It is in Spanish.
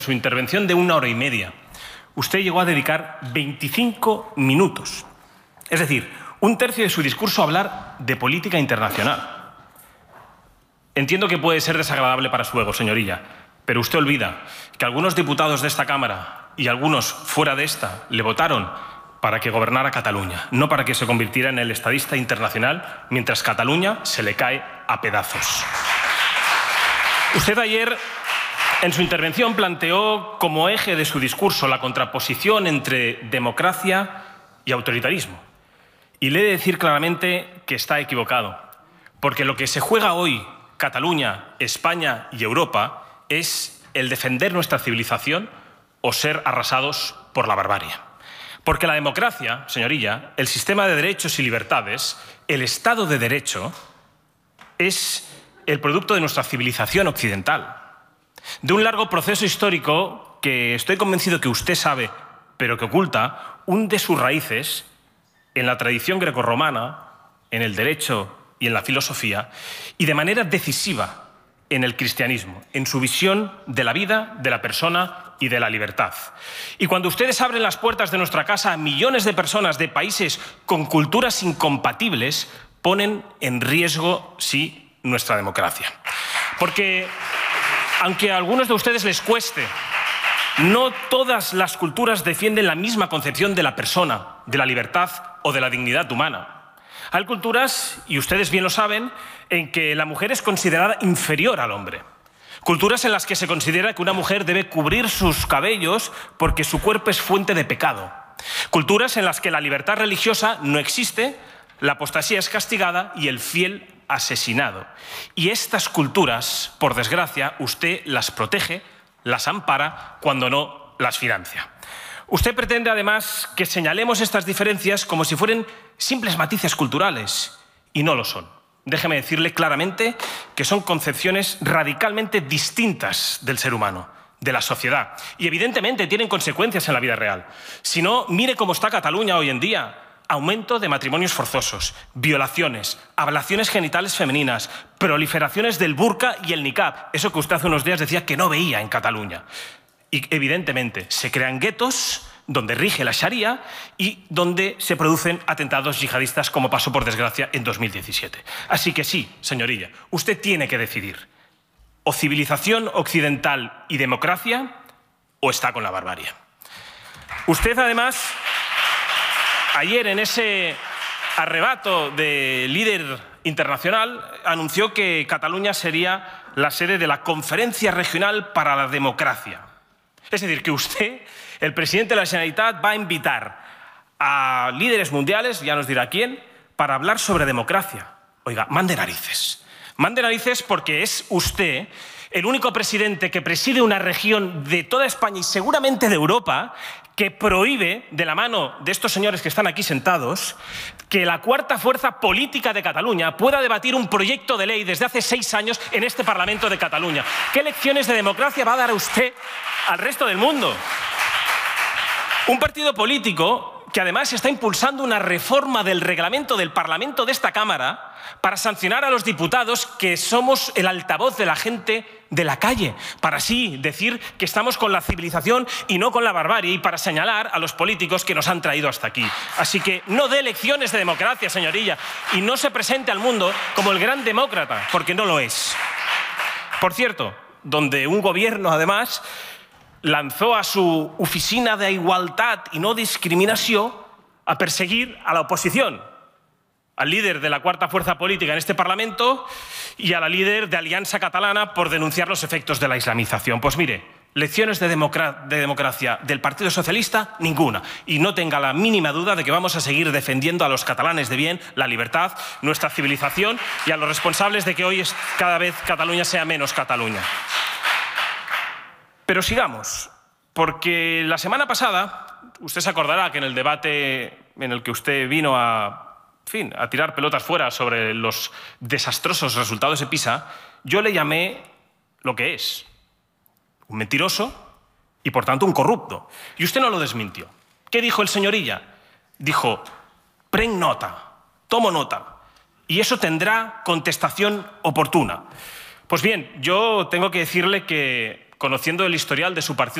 Su intervención de 1 hora y media, usted llegó a dedicar 25 minutos. Es decir, 1/3 de su discurso a hablar de política internacional. Entiendo que puede ser desagradable para su ego, señorilla, pero usted olvida que algunos diputados de esta Cámara y algunos fuera de esta le votaron para que gobernara Cataluña, no para que se convirtiera en el estadista internacional mientras Cataluña se le cae a pedazos. Usted ayer, en su intervención, planteó como eje de su discurso la contraposición entre democracia y autoritarismo. Y le he de decir claramente que está equivocado, porque lo que se juega hoy Cataluña, España y Europa es el defender nuestra civilización o ser arrasados por la barbarie. Porque la democracia, señorilla, el sistema de derechos y libertades, el Estado de Derecho, es el producto de nuestra civilización occidental, de un largo proceso histórico que estoy convencido que usted sabe, pero que oculta, hunde sus raíces en la tradición grecorromana, en el derecho y en la filosofía, y de manera decisiva en el cristianismo, en su visión de la vida, de la persona y de la libertad. Y cuando ustedes abren las puertas de nuestra casa a millones de personas de países con culturas incompatibles, ponen en riesgo, sí, nuestra democracia. Porque aunque a algunos de ustedes les cueste, no todas las culturas defienden la misma concepción de la persona, de la libertad o de la dignidad humana. Hay culturas, y ustedes bien lo saben, en que la mujer es considerada inferior al hombre. Culturas en las que se considera que una mujer debe cubrir sus cabellos porque su cuerpo es fuente de pecado. Culturas en las que la libertad religiosa no existe, la apostasía es castigada y el fiel asesinado. Y estas culturas, por desgracia, usted las protege, las ampara, cuando no las financia. Usted pretende, además, que señalemos estas diferencias como si fueran simples matices culturales, y no lo son. Déjeme decirle claramente que son concepciones radicalmente distintas del ser humano, de la sociedad, y evidentemente tienen consecuencias en la vida real. Si no, mire cómo está Cataluña hoy en día. Aumento de matrimonios forzosos, violaciones, ablaciones genitales femeninas, proliferaciones del burka y el niqab, eso que usted hace unos días decía que no veía en Cataluña. Y evidentemente se crean guetos donde rige la Sharia y donde se producen atentados yihadistas, como pasó por desgracia en 2017. Así que sí, señorilla, usted tiene que decidir: o civilización occidental y democracia, o está con la barbarie. Usted, además, ayer, en ese arrebato de líder internacional, anunció que Cataluña sería la sede de la Conferencia Regional para la Democracia. Es decir, que usted, el presidente de la Generalitat, va a invitar a líderes mundiales, ya nos dirá quién, para hablar sobre democracia. Oiga, mande narices. Mande narices, porque es usted el único presidente que preside una región de toda España y seguramente de Europa que prohíbe, de la mano de estos señores que están aquí sentados, que la cuarta fuerza política de Cataluña pueda debatir un proyecto de ley desde hace 6 años en este Parlamento de Cataluña. ¿Qué lecciones de democracia va a dar a usted al resto del mundo? Un partido político que además está impulsando una reforma del reglamento del Parlamento de esta Cámara para sancionar a los diputados, que somos el altavoz de la gente de la calle, para así decir que estamos con la civilización y no con la barbarie, y para señalar a los políticos que nos han traído hasta aquí. Así que no dé lecciones de democracia, señorilla, y no se presente al mundo como el gran demócrata, porque no lo es. Por cierto, donde un gobierno, además, lanzó a su oficina de igualdad y no discriminación a perseguir a la oposición, al líder de la cuarta fuerza política en este Parlamento y a la líder de Alianza Catalana por denunciar los efectos de la islamización. Pues mire, lecciones de democracia del Partido Socialista, ninguna. Y no tenga la mínima duda de que vamos a seguir defendiendo a los catalanes de bien, la libertad, nuestra civilización, y a los responsables de que hoy cada vez Cataluña sea menos Cataluña. Pero sigamos, porque la semana pasada, usted se acordará que en el debate en el que usted vino a tirar pelotas fuera sobre los desastrosos resultados de PISA, yo le llamé lo que es: un mentiroso y, por tanto, un corrupto. Y usted no lo desmintió. ¿Qué dijo el señorilla? Dijo: pren nota, tomo nota, y eso tendrá contestación oportuna. Pues bien, yo tengo que decirle que conociendo el historial de su partido